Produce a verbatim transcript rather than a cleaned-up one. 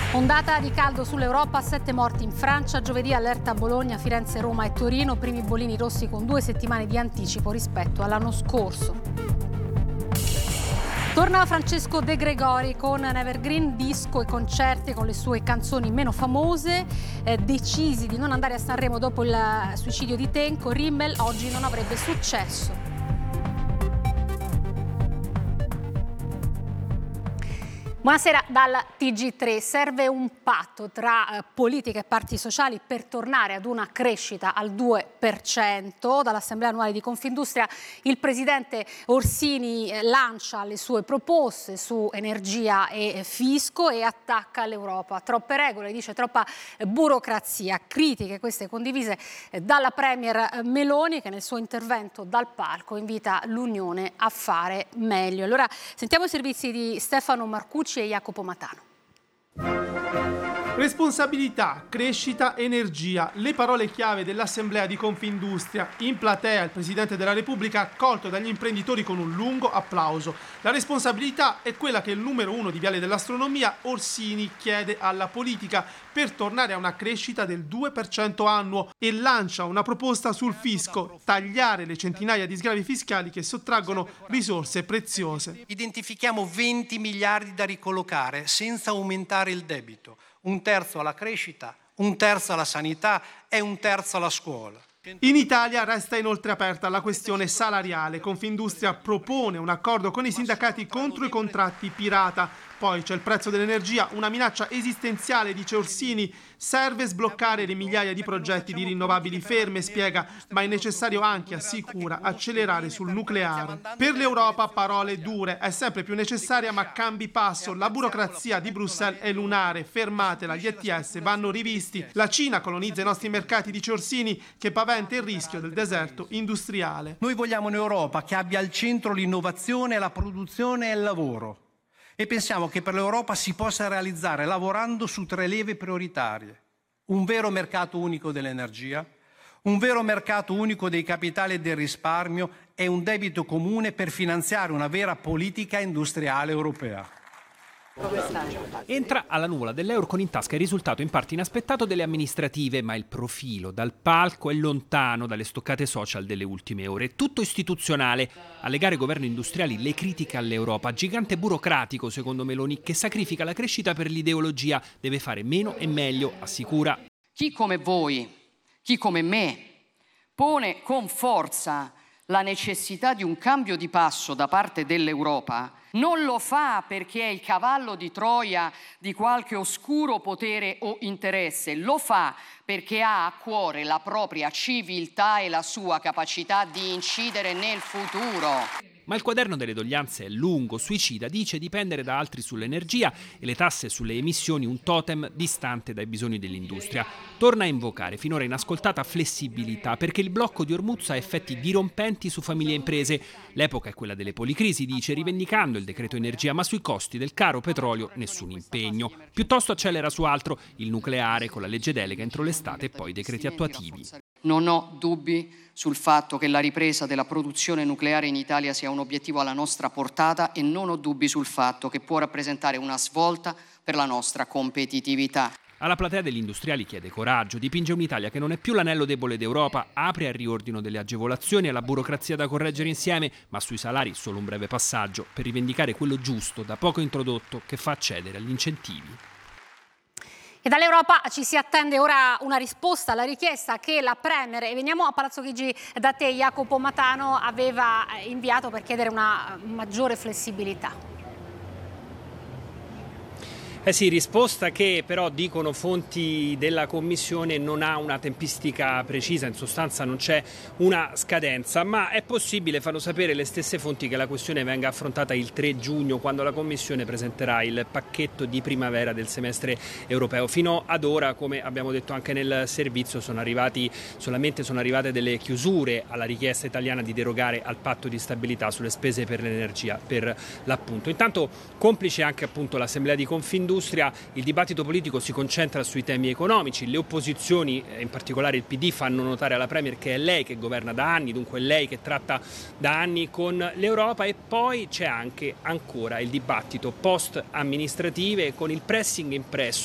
Ondata di caldo sull'Europa, sette morti in Francia, giovedì allerta a Bologna, Firenze, Roma e Torino, primi bollini rossi con due settimane di anticipo rispetto all'anno scorso. Torna Francesco De Gregori con un evergreen, disco e concerti con le sue canzoni meno famose, eh, decisi di non andare a Sanremo dopo il suicidio di Tenco, Rimmel oggi non avrebbe successo. Buonasera dal T G tre. Serve un patto tra eh, politica e parti sociali per tornare ad una crescita al due per cento. Dall'Assemblea annuale di Confindustria il presidente Orsini eh, lancia le sue proposte su energia e fisco e attacca l'Europa. Troppe regole, dice, troppa eh, burocrazia. Critiche queste condivise eh, dalla premier Meloni, che nel suo intervento dal palco invita l'Unione a fare meglio. Allora sentiamo i servizi di Stefano Marcucci e Jacopo Matano. Responsabilità, crescita, energia, le parole chiave dell'Assemblea di Confindustria. In platea il Presidente della Repubblica accolto dagli imprenditori con un lungo applauso. La responsabilità è quella che il numero uno di Viale dell'Astronomia, Orsini, chiede alla politica per tornare a una crescita del due per cento annuo e lancia una proposta sul fisco, tagliare le centinaia di sgravi fiscali che sottraggono risorse preziose. Identifichiamo venti miliardi da ricollocare senza aumentare il debito. Un terzo alla crescita, un terzo alla sanità e un terzo alla scuola. In Italia resta inoltre aperta la questione salariale. Confindustria propone un accordo con i sindacati contro i contratti pirata. Poi c'è il prezzo dell'energia, una minaccia esistenziale, dice Orsini. Serve sbloccare le migliaia di progetti di rinnovabili ferme, spiega, ma è necessario anche, assicura, accelerare sul nucleare. Per l'Europa parole dure, è sempre più necessaria ma cambi passo. La burocrazia di Bruxelles è lunare, fermatela, gli E T S vanno rivisti. La Cina colonizza i nostri mercati, dice Orsini, che paventa il rischio del deserto industriale. Noi vogliamo un'Europa che abbia al centro l'innovazione, la produzione e il lavoro. E pensiamo che per l'Europa si possa realizzare lavorando su tre leve prioritarie. Un vero mercato unico dell'energia, un vero mercato unico dei capitali e del risparmio e un debito comune per finanziare una vera politica industriale europea. Entra alla nuvola dell'euro con in tasca il risultato in parte inaspettato delle amministrative, ma il profilo dal palco è lontano dalle stoccate social delle ultime ore. Tutto istituzionale. Alle gare governo industriali le critiche all'Europa. Gigante burocratico, secondo Meloni, che sacrifica la crescita per l'ideologia. Deve fare meno e meglio, assicura. Chi come voi, chi come me, pone con forza la necessità di un cambio di passo da parte dell'Europa, non lo fa perché è il cavallo di Troia di qualche oscuro potere o interesse, lo fa perché ha a cuore la propria civiltà e la sua capacità di incidere nel futuro. Ma il quaderno delle doglianze è lungo, suicida, dice dipendere da altri sull'energia e le tasse sulle emissioni un totem distante dai bisogni dell'industria. Torna a invocare finora inascoltata flessibilità perché il blocco di Hormuz ha effetti dirompenti su famiglie e imprese. L'epoca è quella delle policrisi, dice, rivendicando il decreto energia, ma sui costi del caro petrolio nessun impegno. Piuttosto accelera su altro, il nucleare con la legge delega entro l'estate e poi i decreti attuativi. Non ho dubbi sul fatto che la ripresa della produzione nucleare in Italia sia un obiettivo alla nostra portata e non ho dubbi sul fatto che può rappresentare una svolta per la nostra competitività. Alla platea degli industriali chiede coraggio, dipinge un'Italia che non è più l'anello debole d'Europa, apre al riordino delle agevolazioni e alla burocrazia da correggere insieme, ma sui salari solo un breve passaggio per rivendicare quello giusto, da poco introdotto, che fa accedere agli incentivi. E dall'Europa ci si attende ora una risposta alla richiesta che la Premier, e veniamo a Palazzo Chigi da te Jacopo Matano, aveva inviato per chiedere una maggiore flessibilità. Eh sì, risposta che però dicono fonti della Commissione non ha una tempistica precisa, in sostanza non c'è una scadenza, ma è possibile, fanno sapere le stesse fonti, che la questione venga affrontata il tre giugno, quando la Commissione presenterà il pacchetto di primavera del semestre europeo. Fino ad ora, come abbiamo detto anche nel servizio, sono arrivati solamente sono arrivate delle chiusure alla richiesta italiana di derogare al patto di stabilità sulle spese per l'energia, per l'appunto. Intanto, complice anche appunto l'Assemblea di Confindustria, il dibattito politico si concentra sui temi economici. Le opposizioni, in particolare il P D, fanno notare alla Premier che è lei che governa da anni, dunque è lei che tratta da anni con l'Europa, e poi c'è anche ancora il dibattito post amministrative con il pressing impresso